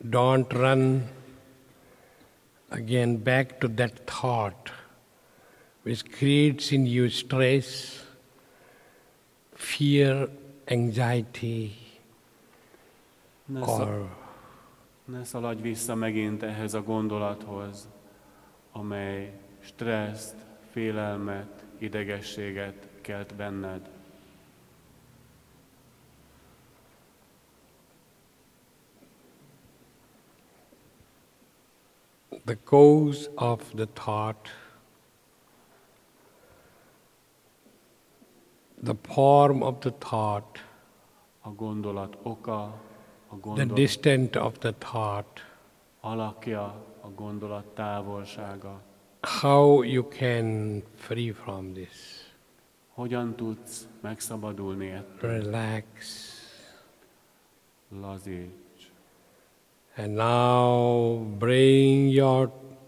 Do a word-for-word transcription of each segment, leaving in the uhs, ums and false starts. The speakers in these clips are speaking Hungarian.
Don't run again back to that thought which creates in you stress, fear, anxiety, Ne, or szal- ne szaladj vissza megint ehhez a gondolathoz, amely stresszt, félelmet, idegességet kelt benned. the cause of the thought, the form of the thought, A gondolat oka, a the gondolat distance of the thought, alakja, a gondolat távolsága. how you can free from this. Hogyan tudsz megszabadulni ettől? Relax. Lazíts. And now bring your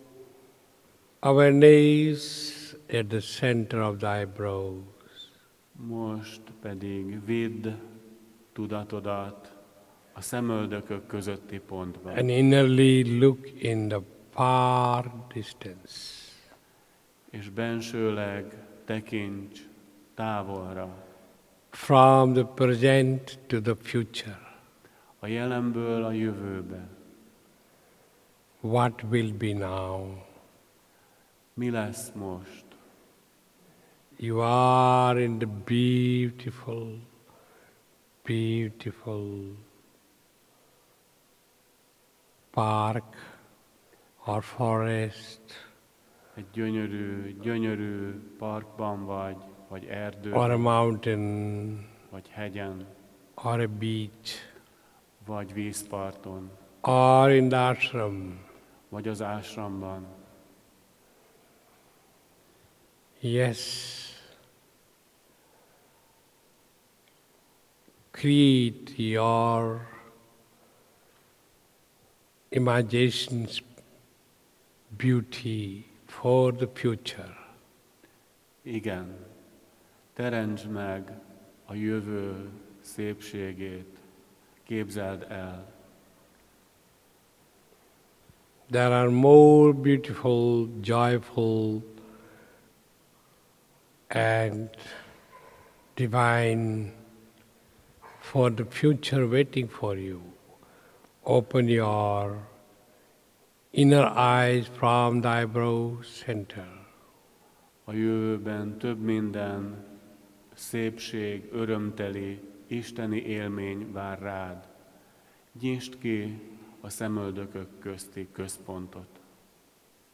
awareness at the center of the eyebrows. Most pedig vidd tudatodat a szemöldökök közötti pontba. And innerly look in the far distance. És bensőleg tekints távolra, From the present to the future. a jelenből a jövőbe. What will be now? Mi lesz most? You are in the beautiful, beautiful park or forest Egy gyönyörű, gyönyörű parkban vagy, vagy or a erdőben, mountain vagy hegyen, or a beach vagy vízparton, or in the ashram. vagy az ásramban. Yes. Create your imagination's beauty for the future. Igen, teremtsd meg a jövő szépségét, képzeld el. There are more beautiful, joyful, and divine for the future waiting for you. Open your inner eyes from the eyebrow center. A jövőben több minden szépség, örömteli, isteni élmény vár rád. Nyisd ki a szemöldökök közti központot.